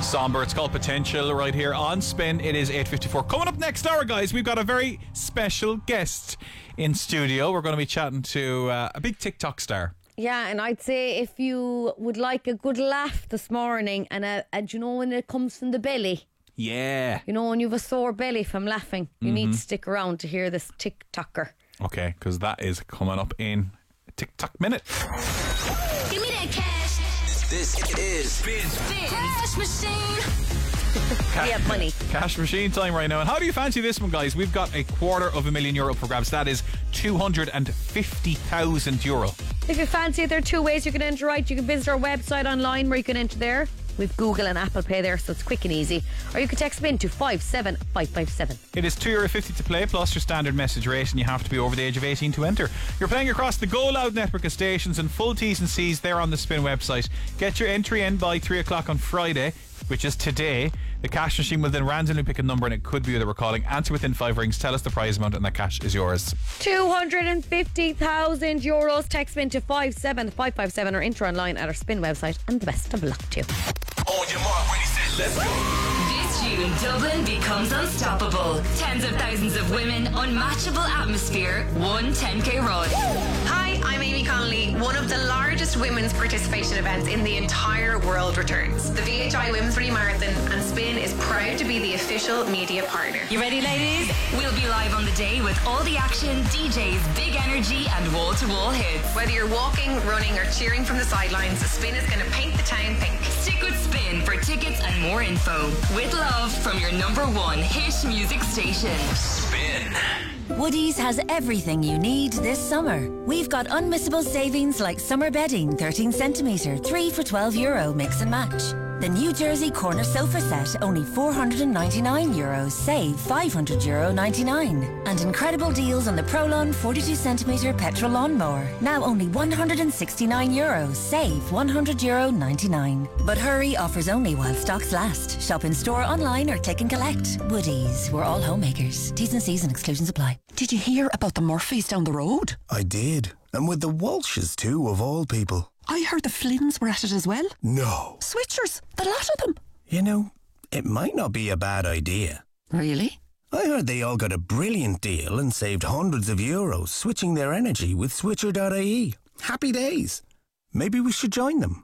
somber. It's called Potential right here on Spin. It is 8:54. Coming up next hour, guys, we've got a very special guest in studio. We're going to be chatting to a big TikTok star. Yeah, and I'd say if you would like a good laugh this morning and do you know when it comes from the belly? Yeah. You know when you have a sore belly from laughing, you need to stick around to hear this TikToker. Okay, because that is coming up in a TikTok minute. Give me that cash. This is Spin Cash Machine. We have money. Cash machine time right now. And how do you fancy this one, guys? We've got €250,000 for grabs. That is €250,000. If you fancy it, there are two ways you can enter right. You can visit our website online where you can enter there. We've Google and Apple Pay there, so it's quick and easy. Or you can text SPIN to 57557. It is €2.50 to play, plus your standard message rate, and you have to be over the age of 18 to enter. You're playing across the Go Loud network of stations, and full T's and C's there on the Spin website. Get your entry in by 3 o'clock on Friday, which is today. The cash machine will then randomly pick a number, and it could be you that we're calling. Answer within 5 rings, tell us the prize amount, and that cash is yours. €250,000. Text SPIN to 57557 or enter online at our Spin website. And the best of luck to you. On your mark, ready, set, let's go. This June, Dublin becomes unstoppable. Tens of thousands of women, unmatchable atmosphere, one 10K run. Hi, I'm Amy Connolly. One of the largest women's participation events in the entire world returns. The VHI Women's Relay Marathon, and Spin is proud to be the official media partner. You ready, ladies? We'll be live on the day with all the action, DJs, big energy, and wall-to-wall hits. Whether you're walking, running, or cheering from the sidelines, Spin is going to paint the town pink. Stick with Spin for tickets and more info. With love from your #1 hit music station. Spin. Woodies has everything you need this summer. We've got unmissable savings like summer bedding, 13 centimetre, 3 for €12, mix and match. The New Jersey corner sofa set, only €499, save €500.99. And incredible deals on the Prolon 42 centimetre petrol lawnmower, now only €169, save €100.99. But hurry, offers only while stocks last. Shop in store, online or click and collect. Woodies, we're all homemakers. T's and C's and exclusions apply. Did you hear about the Murphys down the road? I did. And with the Walshes too, of all people. I heard the Flynns were at it as well. No. Switchers, the lot of them. You know, it might not be a bad idea. Really? I heard they all got a brilliant deal and saved hundreds of euros switching their energy with Switcher.ie. Happy days. Maybe we should join them.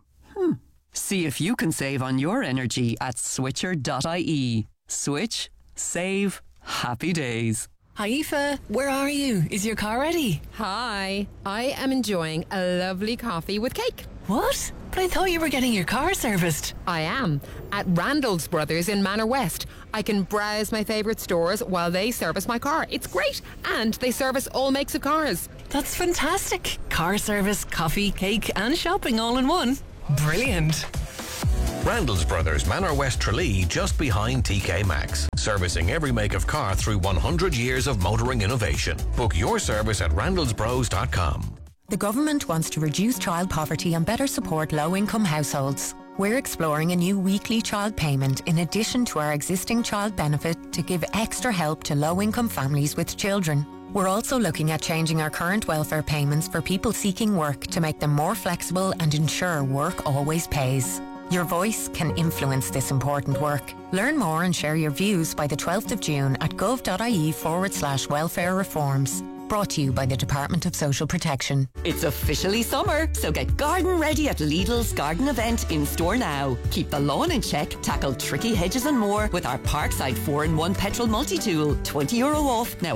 See if you can save on your energy at Switcher.ie. Switch, save, happy days. Hi Aoife, where are you? Is your car ready? Hi, I am enjoying a lovely coffee with cake. What? But I thought you were getting your car serviced. I am, at Randall's Brothers in Manor West. I can browse my favourite stores while they service my car. It's great, and they service all makes of cars. That's fantastic. Car service, coffee, cake and shopping all in one. Brilliant. Randall's Brothers, Manor West Tralee, just behind TK Maxx. Servicing every make of car through 100 years of motoring innovation. Book your service at randallsbros.com. The government wants to reduce child poverty and better support low-income households. We're exploring a new weekly child payment in addition to our existing child benefit to give extra help to low-income families with children. We're also looking at changing our current welfare payments for people seeking work to make them more flexible and ensure work always pays. Your voice can influence this important work. Learn more and share your views by the 12th of June at gov.ie/welfare reforms. Brought to you by the Department of Social Protection. It's officially summer, so get garden ready at Lidl's garden event in store now. Keep the lawn in check, tackle tricky hedges and more with our Parkside 4-in-1 petrol multi-tool. €20 off, now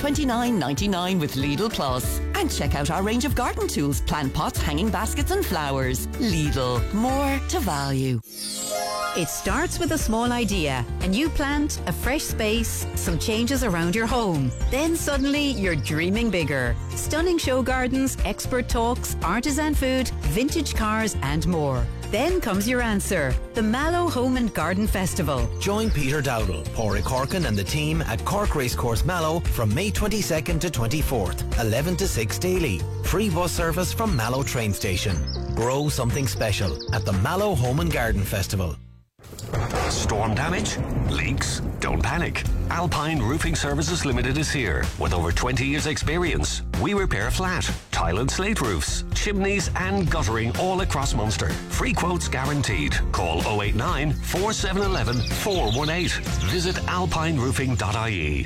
$129.99 with Lidl Plus. And check out our range of garden tools, plant pots, hanging baskets and flowers. Lidl, more to value. It starts with a small idea, a new plant, a fresh space, some changes around your home. Then suddenly you're dreaming bigger. Stunning show gardens, expert talks, artisan food, vintage cars and more. Then comes your answer, the Mallow Home and Garden Festival. Join Peter Dowdall, Pádraig Corkin and the team at Cork Racecourse Mallow from May 22nd to 24th, 11 to 6 daily. Free bus service from Mallow train station. Grow something special at the Mallow Home and Garden Festival. Storm damage? Leaks? Don't panic. Alpine Roofing Services Limited is here with over 20 years experience. We repair flat, tile and slate roofs, chimneys and guttering all across Munster. Free quotes guaranteed. Call 089 4711 418. Visit alpineroofing.ie.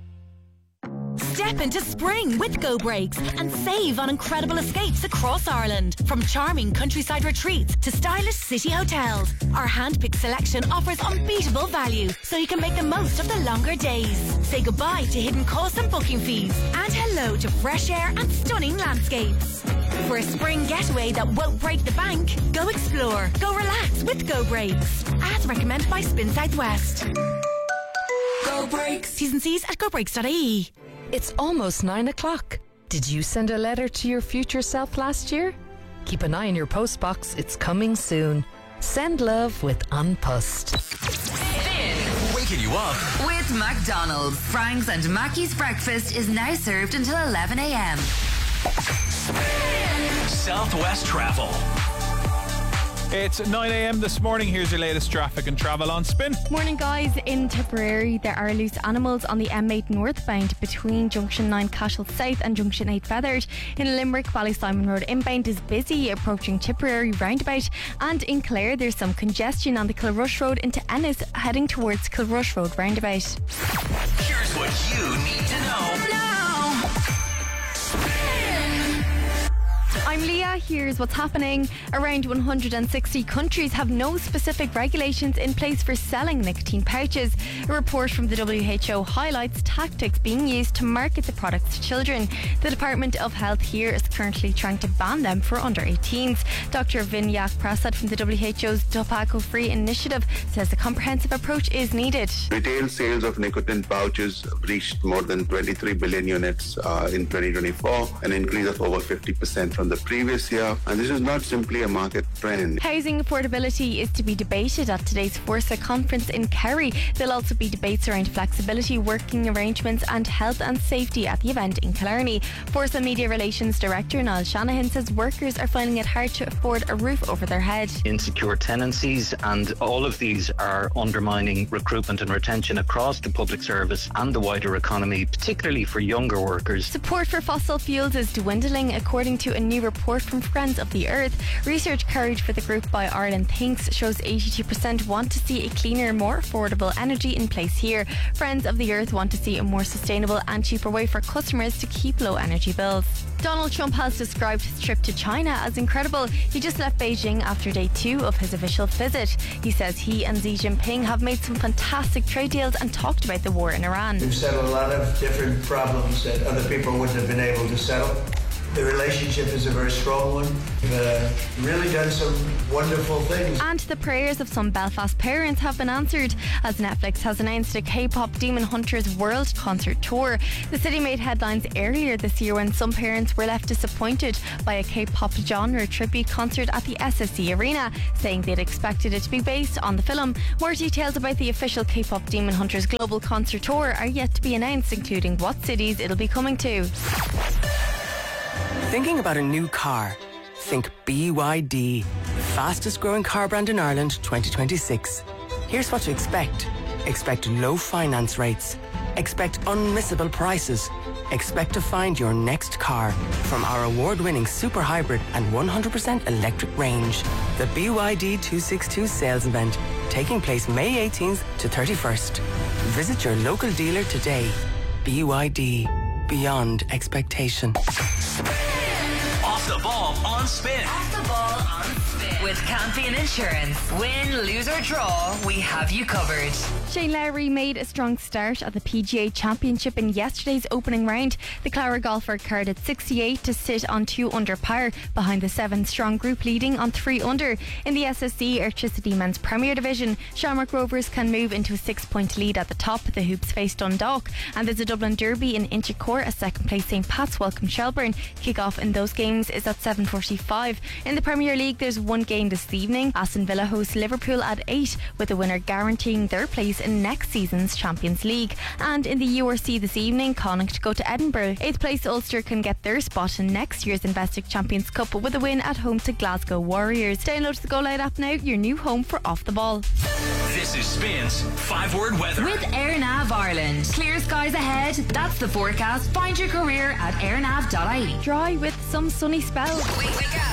Step into spring with Go Brakes and save on incredible escapes across Ireland. From charming countryside retreats to stylish city hotels, our hand-picked selection offers unbeatable value so you can make the most of the longer days. Say goodbye to hidden costs and booking fees and hello to fresh air and stunning landscapes. For a spring getaway that won't break the bank, go explore, go relax with Go Brakes. As recommended by Spin Southwest. Go Brakes. T's and C's at gobrakes.ie. It's almost 9 o'clock. Did you send a letter to your future self last year? Keep an eye on your postbox. It's coming soon. Send love with Unpussed. Waking you up with McDonald's. Frank's and Mackey's breakfast is now served until 11 a.m. Southwest Travel. It's 9 a.m. this morning. Here's your latest traffic and travel on Spin. Morning, guys. In Tipperary, there are loose animals on the M8 northbound between Junction 9 Cashel South and Junction 8 Feathered. In Limerick, Ballysimon Road inbound is busy approaching Tipperary roundabout. And in Clare, there's some congestion on the Kilrush Road into Ennis heading towards Kilrush Road roundabout. Here's what you need to know. I'm Leah. Here's what's happening. Around 160 countries have no specific regulations in place for selling nicotine pouches. A report from the WHO highlights tactics being used to market the products to children. The Department of Health here is currently trying to ban them for under 18s. Dr. Vinyak Prasad from the WHO's Tobacco Free Initiative says a comprehensive approach is needed. Retail sales of nicotine pouches reached more than 23 billion units in 2024, an increase of over 50% from the previous year, and this is not simply a market trend. Housing affordability is to be debated at today's Forza conference in Kerry. There'll also be debates around flexibility, working arrangements and health and safety at the event in Killarney. Forza Media Relations Director Niall Shanahan says workers are finding it hard to afford a roof over their head. Insecure tenancies, and all of these are undermining recruitment and retention across the public service and the wider economy, particularly for younger workers. Support for fossil fuels is dwindling according to a new report from Friends of the Earth. Research carried for the group by Ireland Thinks shows 82% want to see a cleaner, more affordable energy in place here. Friends of the Earth want to see a more sustainable and cheaper way for customers to keep low energy bills. Donald Trump has described his trip to China as incredible. He just left Beijing after day 2 of his official visit. He says he and Xi Jinping have made some fantastic trade deals and talked about the war in Iran. We've settled a lot of different problems that other people wouldn't have been able to settle. The relationship is a very strong one. We've really done some wonderful things. And the prayers of some Belfast parents have been answered as Netflix has announced a K-pop Demon Hunters World Concert Tour. The city made headlines earlier this year when some parents were left disappointed by a K-pop genre tribute concert at the SSE Arena, saying they'd expected it to be based on the film. More details about the official K-pop Demon Hunters Global Concert Tour are yet to be announced, including what cities it'll be coming to. Thinking about a new car? Think BYD, fastest growing car brand in Ireland 2026. Here's what to expect. Expect low finance rates. Expect unmissable prices. Expect to find your next car from our award-winning super hybrid and 100% electric range. The BYD 262 sales event taking place May 18th to 31st. Visit your local dealer today. BYD, beyond expectation. Off the ball on Spin. Off the ball on Spin. With Campion Insurance. Win, lose or draw, we have you covered. Shane Lowry made a strong start at the PGA Championship in yesterday's opening round. The Clara golfer carded 68 to sit on 2 under par behind the 7-strong group leading on 3 under. In the SSE Electricity Men's Premier Division, Shamrock Rovers can move into a 6-point lead at the top. The Hoops face Dundalk, and there's a Dublin Derby in Inchicore. A second place St Pat's welcome Shelbourne. Kick-off in those games is at 7:45. In the Premier League, there's one game this evening. Aston Villa hosts Liverpool at 8, with the winner guaranteeing their place in next season's Champions League. And in the URC this evening, Connacht go to Edinburgh. 8th place Ulster can get their spot in next year's Investec Champions Cup with a win at home to Glasgow Warriors. Download the Go Loud app now, your new home for Off the Ball. This is Spins 5-word weather. With AirNav Ireland. Clear skies ahead. That's the forecast. Find your career at airnav.ie. Dry with some sunny spells. We go.